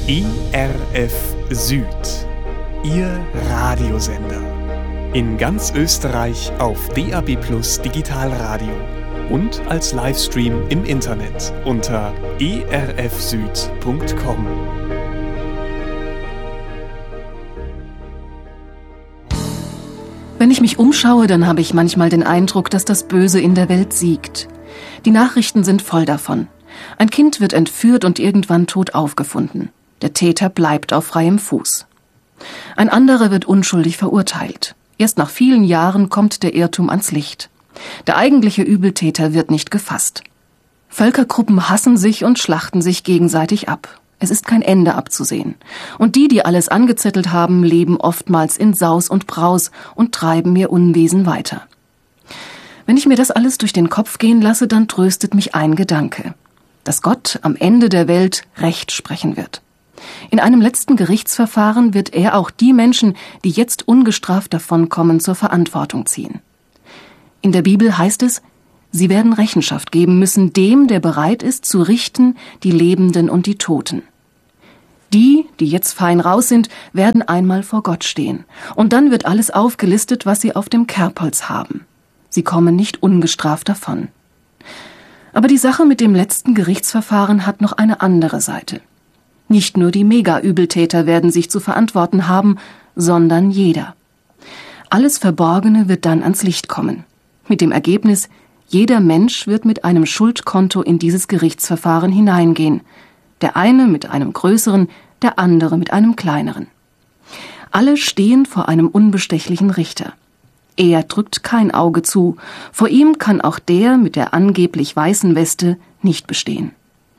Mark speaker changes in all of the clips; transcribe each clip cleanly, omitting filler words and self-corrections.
Speaker 1: ERF Süd, Ihr Radiosender. In ganz Österreich auf DAB+ Digitalradio und als Livestream im Internet unter erfsüd.com.
Speaker 2: Wenn ich mich umschaue, dann habe ich manchmal den Eindruck, dass das Böse in der Welt siegt. Die Nachrichten sind voll davon. Ein Kind wird entführt und irgendwann tot aufgefunden. Der Täter bleibt auf freiem Fuß. Ein anderer wird unschuldig verurteilt. Erst nach vielen Jahren kommt der Irrtum ans Licht. Der eigentliche Übeltäter wird nicht gefasst. Völkergruppen hassen sich und schlachten sich gegenseitig ab. Es ist kein Ende abzusehen. Und die alles angezettelt haben, leben oftmals in Saus und Braus und treiben ihr Unwesen weiter. Wenn ich mir das alles durch den Kopf gehen lasse, dann tröstet mich ein Gedanke: dass Gott am Ende der Welt Recht sprechen wird. In einem letzten Gerichtsverfahren wird er auch die Menschen, die jetzt ungestraft davonkommen, zur Verantwortung ziehen. In der Bibel heißt es, sie werden Rechenschaft geben müssen dem, der bereit ist, zu richten die Lebenden und die Toten. Die jetzt fein raus sind, werden einmal vor Gott stehen. Und dann wird alles aufgelistet, was sie auf dem Kerbholz haben. Sie kommen nicht ungestraft davon. Aber die Sache mit dem letzten Gerichtsverfahren hat noch eine andere Seite. Nicht nur die Mega-Übeltäter werden sich zu verantworten haben, sondern jeder. Alles Verborgene wird dann ans Licht kommen. Mit dem Ergebnis, jeder Mensch wird mit einem Schuldkonto in dieses Gerichtsverfahren hineingehen. Der eine mit einem größeren, der andere mit einem kleineren. Alle stehen vor einem unbestechlichen Richter. Er drückt kein Auge zu. Vor ihm kann auch der mit der angeblich weißen Weste nicht bestehen.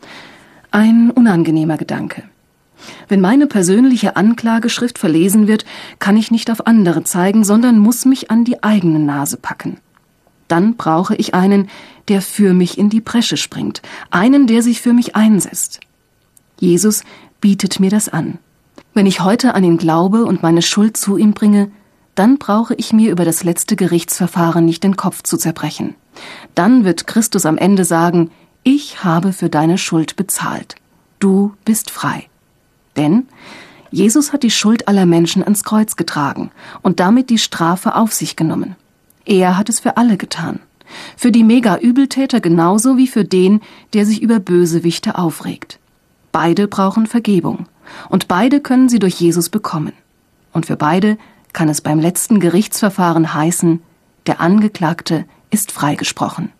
Speaker 2: Ein unangenehmer Gedanke. Wenn meine persönliche Anklageschrift verlesen wird, kann ich nicht auf andere zeigen, sondern muss mich an die eigene Nase packen. Dann brauche ich einen, der für mich in die Bresche springt, einen, der sich für mich einsetzt. Jesus bietet mir das an. Wenn ich heute an ihn glaube und meine Schuld zu ihm bringe, dann brauche ich mir über das letzte Gerichtsverfahren nicht den Kopf zu zerbrechen. Dann wird Christus am Ende sagen: Ich habe für deine Schuld bezahlt. Du bist frei. Denn Jesus hat die Schuld aller Menschen ans Kreuz getragen und damit die Strafe auf sich genommen. Er hat es für alle getan. Für die Mega-Übeltäter genauso wie für den, der sich über Bösewichte aufregt. Beide brauchen Vergebung und beide können sie durch Jesus bekommen. Und für beide kann es beim letzten Gerichtsverfahren heißen: Der Angeklagte ist freigesprochen.